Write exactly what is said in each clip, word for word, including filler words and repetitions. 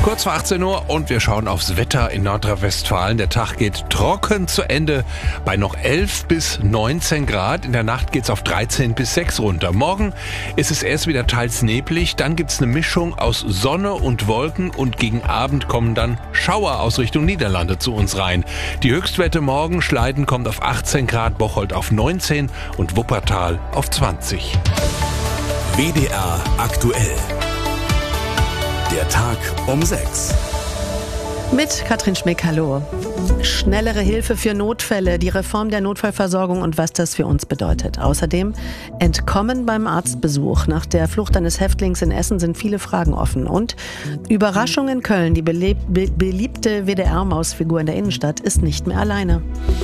Kurz vor achtzehn Uhr und wir schauen aufs Wetter in Nordrhein-Westfalen. Der Tag geht trocken zu Ende bei noch elf bis neunzehn Grad. In der Nacht geht es auf dreizehn bis sechs runter. Morgen ist es erst wieder teils neblig, dann gibt es eine Mischung aus Sonne und Wolken und gegen Abend kommen dann Schauer aus Richtung Niederlande zu uns rein. Die Höchstwerte morgen: Schleiden kommt auf achtzehn Grad, Bocholt auf neunzehn und Wuppertal auf zwanzig. W D R aktuell. Der Tag um sechs. Mit Katrin Schmick, hallo. Schnellere Hilfe für Notfälle, die Reform der Notfallversorgung und was das für uns bedeutet. Außerdem Entkommen beim Arztbesuch. Nach der Flucht eines Häftlings in Essen sind viele Fragen offen. Und Überraschung in Köln. Die beleb- be- beliebte W D R-Mausfigur in der Innenstadt ist nicht mehr alleine.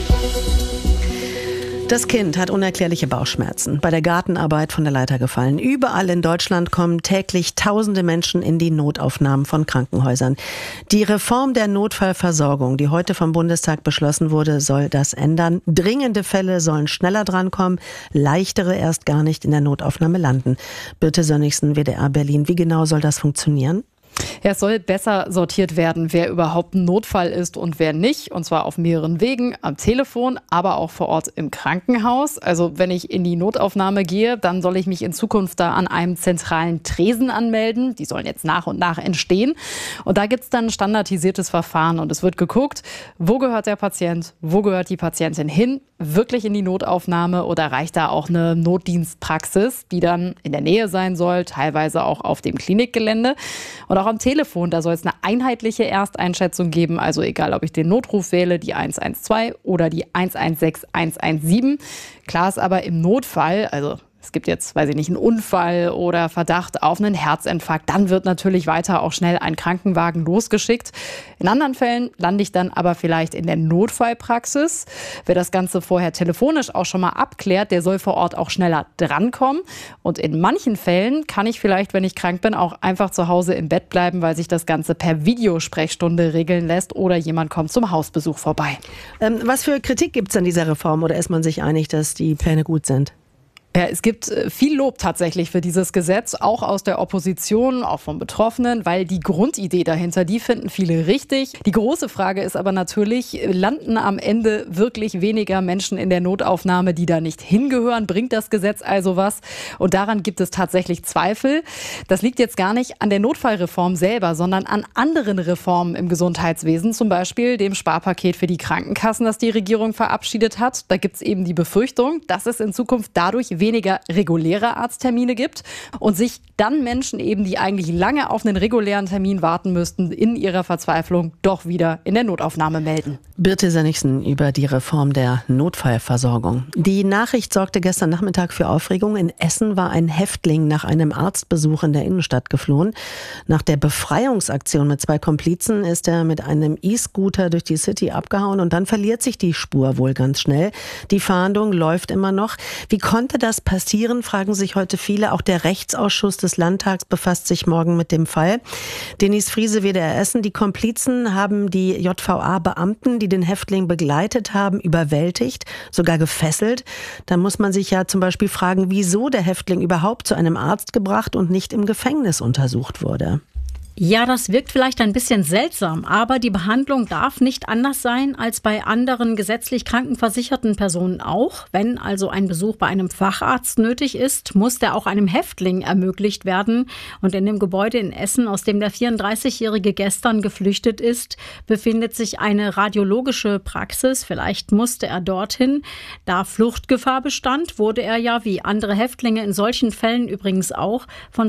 Das Kind hat unerklärliche Bauchschmerzen, bei der Gartenarbeit von der Leiter gefallen. Überall in Deutschland kommen täglich tausende Menschen in die Notaufnahmen von Krankenhäusern. Die Reform der Notfallversorgung, die heute vom Bundestag beschlossen wurde, soll das ändern. Dringende Fälle sollen schneller drankommen, leichtere erst gar nicht in der Notaufnahme landen. Birte Sönnigsen, W D R Berlin. Wie genau soll das funktionieren? Ja, es soll besser sortiert werden, wer überhaupt ein Notfall ist und wer nicht. Und zwar auf mehreren Wegen, am Telefon, aber auch vor Ort im Krankenhaus. Also wenn ich in die Notaufnahme gehe, dann soll ich mich in Zukunft da an einem zentralen Tresen anmelden. Die sollen jetzt nach und nach entstehen. Und da gibt es dann ein standardisiertes Verfahren. Und es wird geguckt, wo gehört der Patient, wo gehört die Patientin hin? Wirklich in die Notaufnahme oder reicht da auch eine Notdienstpraxis, die dann in der Nähe sein soll, teilweise auch auf dem Klinikgelände. Und auch am Telefon, da soll es eine einheitliche Ersteinschätzung geben, also egal, ob ich den Notruf wähle, die eins eins zwei oder die eins eins sechs eins eins sieben. Klar ist aber im Notfall, also es gibt jetzt, weiß ich nicht, einen Unfall oder Verdacht auf einen Herzinfarkt, dann wird natürlich weiter auch schnell ein Krankenwagen losgeschickt. In anderen Fällen lande ich dann aber vielleicht in der Notfallpraxis. Wer das Ganze vorher telefonisch auch schon mal abklärt, der soll vor Ort auch schneller drankommen. Und in manchen Fällen kann ich vielleicht, wenn ich krank bin, auch einfach zu Hause im Bett bleiben, weil sich das Ganze per Videosprechstunde regeln lässt oder jemand kommt zum Hausbesuch vorbei. Ähm, was für Kritik gibt es an dieser Reform oder ist man sich einig, dass die Pläne gut sind? Ja, es gibt viel Lob tatsächlich für dieses Gesetz, auch aus der Opposition, auch von Betroffenen, weil die Grundidee dahinter, die finden viele richtig. Die große Frage ist aber natürlich, landen am Ende wirklich weniger Menschen in der Notaufnahme, die da nicht hingehören? Bringt das Gesetz also was? Und daran gibt es tatsächlich Zweifel. Das liegt jetzt gar nicht an der Notfallreform selber, sondern an anderen Reformen im Gesundheitswesen, zum Beispiel dem Sparpaket für die Krankenkassen, das die Regierung verabschiedet hat. Da gibt es eben die Befürchtung, dass es in Zukunft dadurch weniger reguläre Arzttermine gibt und sich dann Menschen eben, die eigentlich lange auf einen regulären Termin warten müssten, in ihrer Verzweiflung doch wieder in der Notaufnahme melden. Birte Sönnigsen über die Reform der Notfallversorgung. Die Nachricht sorgte gestern Nachmittag für Aufregung. In Essen war ein Häftling nach einem Arztbesuch in der Innenstadt geflohen. Nach der Befreiungsaktion mit zwei Komplizen ist er mit einem E-Scooter durch die City abgehauen und dann verliert sich die Spur wohl ganz schnell. Die Fahndung läuft immer noch. Wie konnte das passieren, fragen sich heute viele. Auch der Rechtsausschuss des Landtags befasst sich morgen mit dem Fall. Denise Friese, W D R Essen. Die Komplizen haben die J V A-Beamten, die den Häftling begleitet haben, überwältigt, sogar gefesselt. Da muss man sich ja zum Beispiel fragen, wieso der Häftling überhaupt zu einem Arzt gebracht und nicht im Gefängnis untersucht wurde. Ja, das wirkt vielleicht ein bisschen seltsam, aber die Behandlung darf nicht anders sein als bei anderen gesetzlich krankenversicherten Personen auch. Wenn also ein Besuch bei einem Facharzt nötig ist, muss der auch einem Häftling ermöglicht werden. Und in dem Gebäude in Essen, aus dem der vierunddreißigjährige gestern geflüchtet ist, befindet sich eine radiologische Praxis. Vielleicht musste er dorthin. Da Fluchtgefahr bestand, wurde er ja, wie andere Häftlinge in solchen Fällen übrigens auch, von